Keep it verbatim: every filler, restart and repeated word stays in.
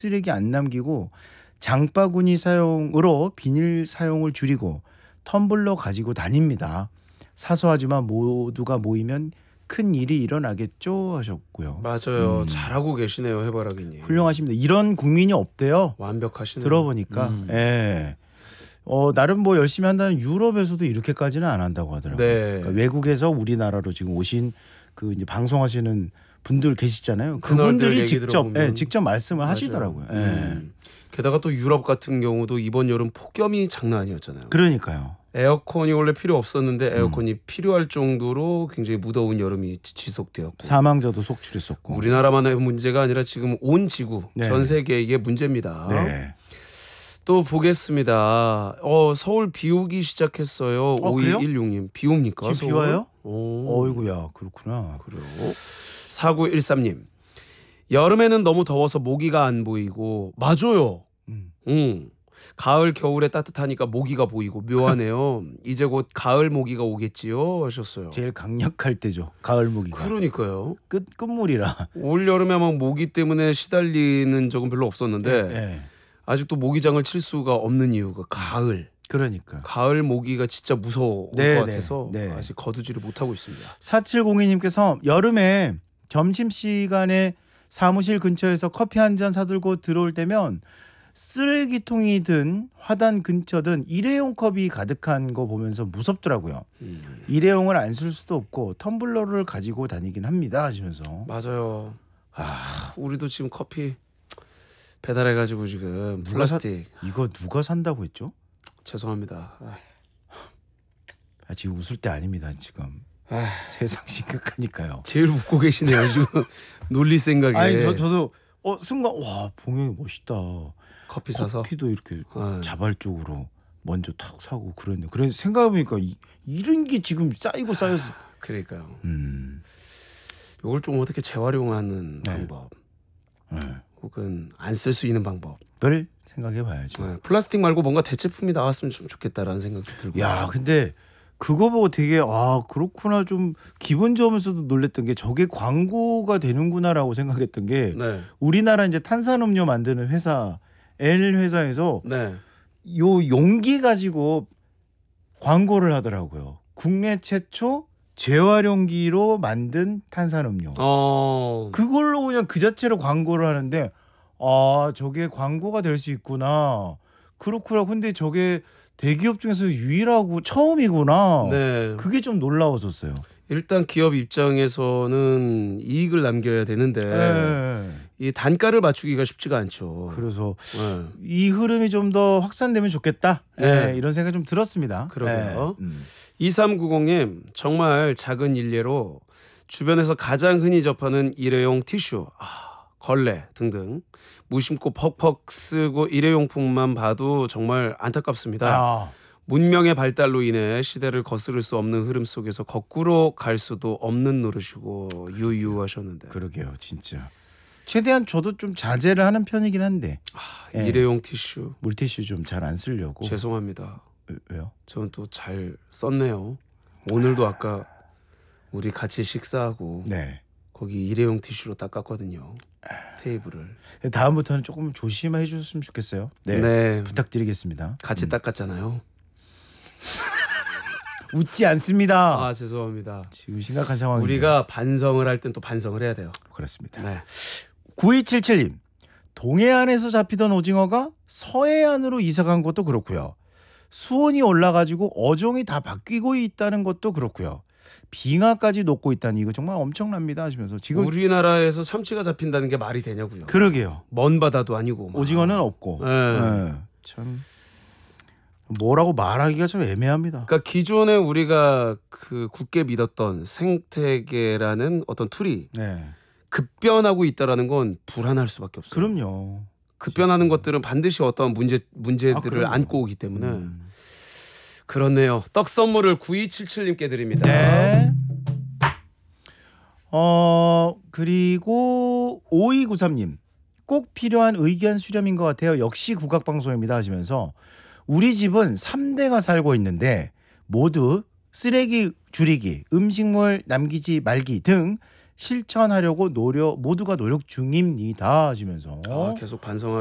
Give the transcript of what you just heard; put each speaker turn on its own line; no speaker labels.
쓰레기 안 남기고 장바구니 사용으로 비닐 사용을 줄이고 텀블러 가지고 다닙니다. 사소하지만 모두가 모이면 큰 일이 일어나겠죠 하셨고요.
맞아요.
음.
잘하고 계시네요, 해바라기님.
훌륭하십니다. 이런 국민이 없대요.
완벽하시네요.
들어보니까.
음.
예. 어, 나름 뭐 열심히 한다는 유럽에서도 이렇게까지는 안 한다고 하더라고요.
네.
그러니까 외국에서 우리나라로 지금 오신 그 이제 방송하시는 분들 계시잖아요.
그날들
그분들이
얘기
직접
들어보면.
예, 직접 말씀을
맞아요.
하시더라고요. 예.
음. 게다가 또 유럽 같은 경우도 이번 여름 폭염이 장난 아니었잖아요.
그러니까요.
에어컨이 원래 필요 없었는데 에어컨이 음. 필요할 정도로 굉장히 무더운 여름이 지속되었고
사망자도 속출했었고
우리나라만의 문제가 아니라 지금 온 지구
네.
전 세계에 이게 문제입니다.
네.
또 보겠습니다. 어, 서울 비 오기 시작했어요.
어,
오이일육 님 비 옵니까?
지금
서울?
비 와요?
오.
어이구야 그렇구나.
그래요. 사구일삼 님 여름에는 너무 더워서 모기가 안 보이고 맞아요.
음.
응. 가을 겨울에 따뜻하니까 모기가 보이고 묘하네요. 이제 곧 가을 모기가 오겠지요 하셨어요.
제일 강력할 때죠. 가을 모기가.
그러니까요.
끝 끝물이라.
올 여름에 막 모기 때문에 시달리는 적은 별로 없었는데
네, 네.
아직도 모기장을 칠 수가 없는 이유가 가을.
그러니까.
가을 모기가 진짜 무서울
네,
것
네,
같아서
네.
아직 거두지를 못하고 있습니다.
사칠공이 님께서 여름에 점심시간에 사무실 근처에서 커피 한 잔 사들고 들어올 때면 쓰레기통이 든 화단 근처든 일회용 컵이 가득한 거 보면서 무섭더라고요.
음.
일회용을 안 쓸 수도 없고 텀블러를 가지고 다니긴 합니다 하시면서.
맞아요. 아, 우리도 지금 커피 배달해가지고 지금
누가 사-
플라스틱.
이거 누가 산다고 했죠?
죄송합니다. 아,
아, 지금 웃을 때 아닙니다 지금.
아,
세상 심각하니까요.
제일 웃고 계시네요 지금 놀릴 생각에.
아니 저, 저도 어 순간 와 봉영이 멋있다.
커피 사서.
커피도 이렇게
아,
자발적으로 먼저 탁 사고 그랬네. 그래 생각해보니까 이, 이런 게 지금 쌓이고 쌓여서.
그러니까요.
음.
이걸 좀 어떻게 재활용하는
네.
방법,
네.
혹은 안 쓸 수 있는 방법.
를 생각해봐야죠.
네, 플라스틱 말고 뭔가 대체품이 나왔으면 좀 좋겠다라는 생각도 들고.
야 근데 그거 보고 되게 아 그렇구나 좀 기분 좋으면서도 놀랬던 게 저게 광고가 되는구나라고 생각했던 게
네,
우리나라 이제 탄산음료 만드는 회사 L 회사에서
네.
요 용기 가지고 광고를 하더라고요. 국내 최초 재활용기로 만든 탄산음료.
어,
그걸로 그냥 그 자체로 광고를 하는데 아 저게 광고가 될 수 있구나. 그렇구나. 근데 저게 대기업 중에서 유일하고 처음이구나.
네.
그게 좀 놀라웠었어요.
일단 기업 입장에서는 이익을 남겨야 되는데
네.
이 단가를 맞추기가 쉽지가 않죠.
그래서
네.
이 흐름이 좀 더 확산되면 좋겠다.
네.
네, 이런 생각이 좀 들었습니다.
그러게요.
네. 음.
이삼구공 님 정말 작은 일례로 주변에서 가장 흔히 접하는 일회용 티슈, 아, 걸레 등등 무심코 퍽퍽 쓰고 일회용품만 봐도 정말 안타깝습니다.
아,
문명의 발달로 인해 시대를 거스를 수 없는 흐름 속에서 거꾸로 갈 수도 없는 노릇이고 유유하셨는데.
그러게요, 진짜. 최대한 저도 좀 자제를 하는 편이긴 한데
아,
네.
일회용 티슈
물티슈 좀 잘 안 쓰려고.
죄송합니다.
왜- 왜요?
저는 또 잘 썼네요. 오늘도 아까 우리 같이 식사하고
네.
거기 일회용 티슈로 닦았거든요. 테이블을.
다음부터는 조금 조심해 주셨으면 좋겠어요. 네.
네.
부탁드리겠습니다.
같이
음.
닦았잖아요.
웃지 않습니다.
아, 죄송합니다.
지금 심각한 상황인데.
우리가 반성을 할 땐 또 반성을 해야 돼요.
그렇습니다.
네.
구이칠칠 님. 동해안에서 잡히던 오징어가 서해안으로 이사간 것도 그렇고요. 수온이 올라가지고 어종이 다 바뀌고 있다는 것도 그렇고요. 빙하까지 녹고 있다니 이거 정말 엄청납니다 하시면서 지금
우리나라에서 참치가 잡힌다는 게 말이 되냐고요.
그러게요.
먼 바다도 아니고 막.
오징어는 없고.
네.
네. 참 뭐라고 말하기가 좀 애매합니다.
그러니까 기존에 우리가 그 굳게 믿었던 생태계라는 어떤 툴이
네.
급변하고 있다라는 건 불안할 수밖에 없어요.
그럼요.
급변하는 것들은 반드시 어떤 문제 문제들을
아, 그럼요.
안고 오기 때문에
음.
그렇네요. 떡 선물을 구이칠칠 님께 드립니다.
네. 어 그리고 오이구삼 님. 꼭 필요한 의견 수렴인 것 같아요. 역시 국악방송입니다 하시면서 우리 집은 삼 대가 살고 있는데 모두 쓰레기 줄이기, 음식물 남기지 말기 등 실천하려고 노력 모두가 노력 중입니다 하시면서
아, 계속 반성하